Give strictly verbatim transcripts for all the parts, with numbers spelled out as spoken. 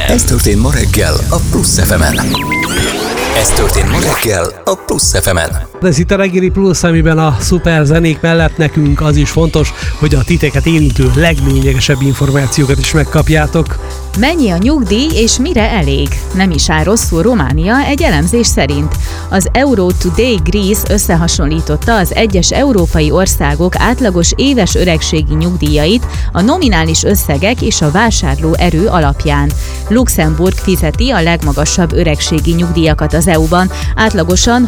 Ez történt ma reggel a Plusz ef emen. Ez történt ma reggel a Plusz ef emen. Ez itt a reggeli Plusz, amiben a szuper zenék mellett nekünk az is fontos, hogy a titeket érintő leglényegesebb információkat is megkapjátok. Mennyi a nyugdíj és mire elég? Nem is áll rosszul Románia egy elemzés szerint. Az Euro Today Greece összehasonlította az egyes európai országok átlagos éves öregségi nyugdíjait a nominális összegek és a vásárló erő alapján. Luxemburg fizeti a legmagasabb öregségi nyugdíjakat az é u-ban, átlagosan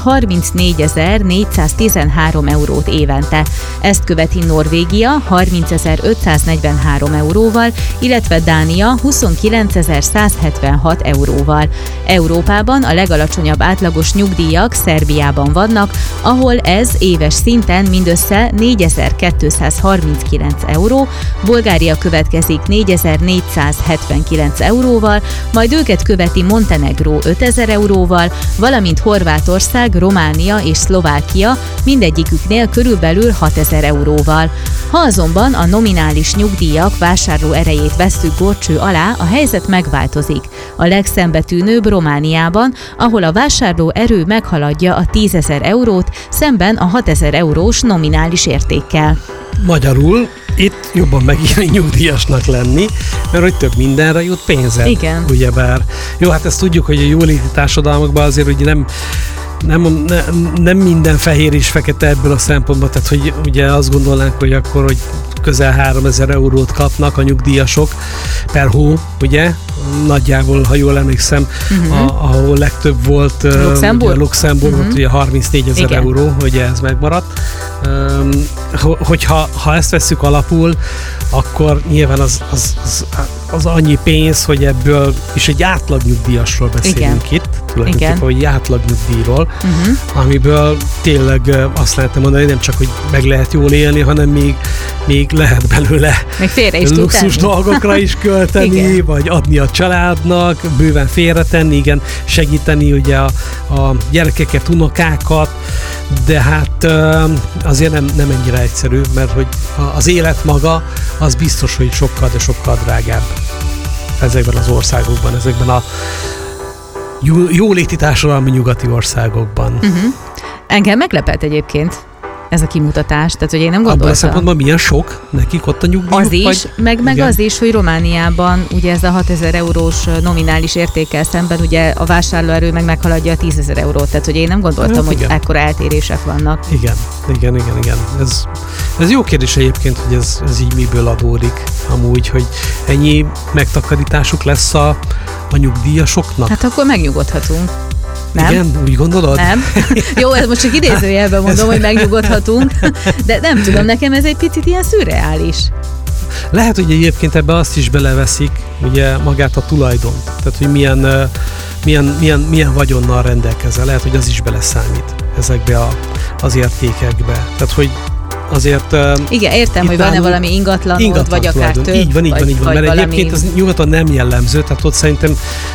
harmincnégyezer-négyszáztizenhárom eurót évente. Ezt követi Norvégia harmincezer-ötszáznegyvenhárom euróval, illetve Dánia huszonkilencezer-százhetvenhat euróval. Európában a legalacsonyabb átlagos nyugdíjak Szerbiában vannak, ahol ez éves szinten mindössze négyezer-kétszázharminckilenc euró, Bulgária következik négyezer-négyszázhetvenkilenc euróval, majd őket követi Montenegró ötezer euróval, valamint Horvátország, Románia és Szlovákia mindegyiküknél körülbelül hatezer euróval. Ha azonban a nominális nyugdíjak vásárló erejét vesszük górcső alá, a helyzet megváltozik. A legszembetűnőbb Romániában, ahol a vásárló erő meghaladja a tízezer eurót, szemben a hatezer eurós nominális értékkel. Magyarul itt jobban megírni nyugdíjasnak lenni, mert hogy több mindenre jut pénzed. Igen. Ugyebár. Jó, hát ezt tudjuk, hogy a jóléti társadalmakban azért ugye nem Nem, ne, nem minden fehér és fekete ebből a szempontból, tehát hogy ugye azt gondolnánk, hogy akkor, hogy közel háromezer eurót kapnak a nyugdíjasok per hó, ugye? Nagyjából, ha jól emlékszem, uh-huh. a, ahol legtöbb volt Luxemburg, ugye, Luxemburg uh-huh. ugye harmincnégyezer euró, ugye ez megmaradt. Um, hogyha ha ezt vesszük alapul, akkor nyilván az, az, az, az annyi pénz, hogy ebből is egy átlagnyugdíjasról beszélünk Igen. itt, tulajdonképpen, hogy átlagnyugdíjról, uh-huh. amiből tényleg azt lehetne mondani, nem csak, hogy meg lehet jól élni, hanem még, még lehet belőle luxus dolgokra is költeni, vagy adni a családnak, bőven félretenni, igen, segíteni ugye a, a gyerekeket, unokákat, de hát azért nem, nem ennyire egyszerű, mert hogy az élet maga az biztos, hogy sokkal, de sokkal drágább ezekben az országokban, ezekben a jóléti társadalmi nyugati országokban. Uh-huh. Engem meglepett egyébként ez a kimutatás, tehát hogy én nem gondoltam. Abban a szempontban milyen sok nekik ott a nyugdíjuk? Az is, vagy, meg, meg az is, hogy Romániában ugye ez a hatezer eurós nominális értékkel szemben ugye a vásárlóerő meg meghaladja a tízezer eurót, tehát hogy én nem gondoltam, hát, hogy igen. ekkora eltérések vannak. Igen, igen, igen, igen. Ez, ez jó kérdés egyébként, hogy ez, ez így miből adódik amúgy, hogy ennyi megtakarításuk lesz a, a nyugdíjasoknak? Hát akkor megnyugodhatunk. Nem? Igen, úgy gondolod? Nem. Jó, ez most csak idézőjelben mondom, hogy megnyugodhatunk, de nem tudom, nekem ez egy picit ilyen szürreális. Lehet, hogy egyébként ebbe azt is beleveszik, ugye magát a tulajdont, tehát hogy milyen, milyen, milyen, milyen vagyonnal rendelkezel, lehet, hogy az is beleszámít ezekbe a, az értékekbe. Tehát, hogy azért... Igen, értem, hogy van-e valami ingatlanod, ingatlan vagy akár több. Így van, így vagy, van, így van, mert valami... egyébként ez nyugaton nem jellemző, tehát ott szerintem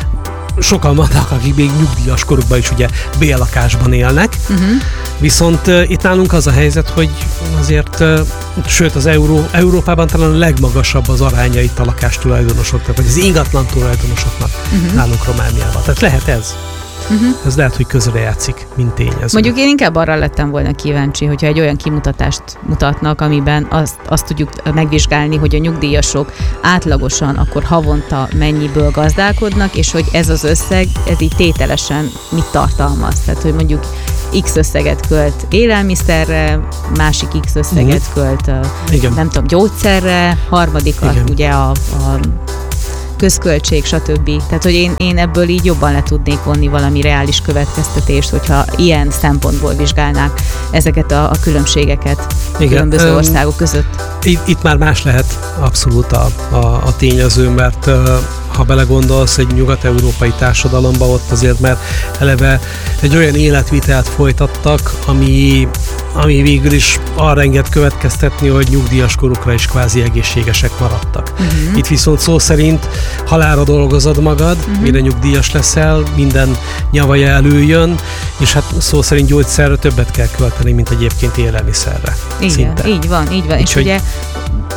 sokan vannak, akik még nyugdíjas korukban is ugye béllakásban élnek, uh-huh. viszont uh, itt nálunk az a helyzet, hogy azért, uh, sőt az Euró, Európában talán a legmagasabb az aránya itt a lakástulajdonosoknak, vagy az ingatlan tulajdonosoknak uh-huh. nálunk Romániában. Tehát lehet ez. Uh-huh. Ez lehet, hogy közre játszik, mint tényező. Mondjuk én inkább arra lettem volna kíváncsi, hogyha egy olyan kimutatást mutatnak, amiben azt, azt tudjuk megvizsgálni, hogy a nyugdíjasok átlagosan akkor havonta mennyiből gazdálkodnak, és hogy ez az összeg, ez így tételesen mit tartalmaz. Tehát, hogy mondjuk X összeget költ élelmiszerre, másik X összeget uh-huh. költ, Igen. nem tudom, gyógyszerre, harmadikat Igen. ugye a, a közköltség, stb. Tehát, hogy én, én ebből így jobban le tudnék vonni valami reális következtetést, hogyha ilyen szempontból vizsgálnák ezeket a, a különbségeket Igen. különböző um, országok között. Itt, itt már más lehet abszolút a, a, a tényező, mert uh, ha belegondolsz egy nyugat-európai társadalomba, ott azért már eleve egy olyan életvitelt folytattak, ami, ami végül is arra enged következtetni, hogy nyugdíjas korukra is kvázi egészségesek maradtak. Uh-huh. Itt viszont szó szerint halálra dolgozod magad, uh-huh. mire nyugdíjas leszel, minden nyavaja előjön, és hát szó szerint gyógyszerre többet kell költeni, mint egyébként élelmiszerre. Igen, szinte. így van, így van. Úgy, és hogy... ugye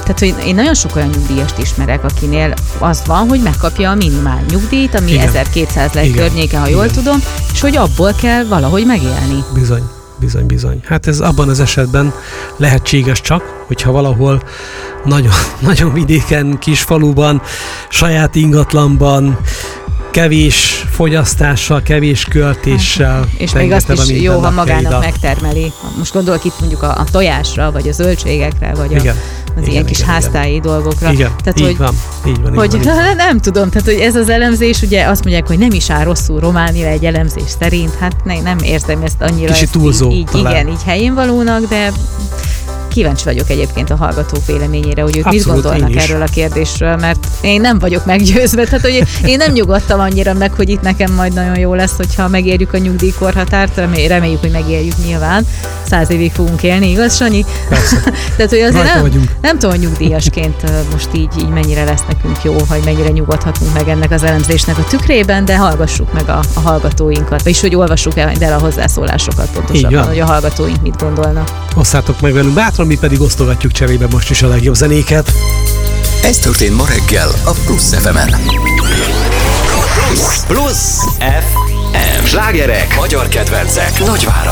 Tehát, hogy én nagyon sok olyan nyugdíjast ismerek, akinél az van, hogy megkapja a minimál nyugdíjt, ami igen. ezerkétszáz lett környéke, ha jól igen. tudom, és hogy abból kell valahogy megélni. Bizony. Bizony, bizony. Hát ez abban az esetben lehetséges csak, hogyha valahol nagyon, nagyon vidéken, kis faluban, saját ingatlanban, kevés fogyasztással, kevés költéssel. És még azt is jó, ha magának megtermeli. Most gondolok itt mondjuk a, a tojásra, vagy a zöldségekre, vagy a, igen. az igen, ilyen kis igen, háztáji igen. dolgokra. Igen, tehát, így hogy, van. Így van, hogy így van, így van. Nem tudom, tehát hogy ez az elemzés, ugye azt mondják, hogy nem is áll rosszul Románia egy elemzés szerint, hát ne, nem érzem ezt annyira. Kicsit túlzó. Így, így, igen, így helyén valónak, de kíváncsi vagyok egyébként a hallgatók véleményére, hogy ők abszolút, mit gondolnak erről a kérdésről, mert én nem vagyok meggyőzve, tehát hogy én nem nyugodtam annyira meg, hogy itt nekem majd nagyon jó lesz, hogyha megérjük a nyugdíjkorhatárt, reméljük, hogy megérjük nyilván. Száz évig fogunk élni, igaz, Sanyi? Tehát, hogy azért nem, nem tudom, nyugdíjasként most így, így mennyire lesz nekünk jó, vagy mennyire nyugodhatunk meg ennek az elemzésnek a tükrében, de hallgassuk meg a, a hallgatóinkat, és hogy olvassuk el, el a hozzászólásokat pontosabban, hogy a hallgatóink mit gondolnak. Osszátok meg velünk bátran, mi pedig osztogatjuk cserébe most is a legjobb zenéket. Ez történt ma reggel a Plusz ef emen. Plusz ef em. Slágerek, magyar kedvencek, Nagyváros.